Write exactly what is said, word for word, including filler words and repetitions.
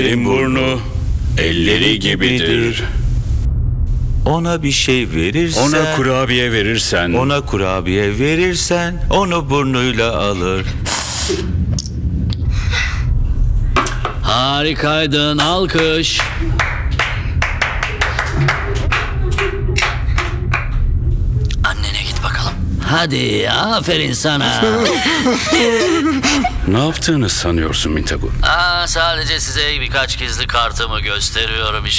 Ellerin burnu, elleri gibidir. Ona bir şey verirsen, Ona kurabiye verirsen, ona kurabiye verirsen onu burnuyla alır. Harikaydın, alkış. Annene git bakalım. Hadi, aferin sana. ne yaptığını sanıyorsun Mintagu? Aa, sadece size birkaç gizli kartımı gösteriyorum işte.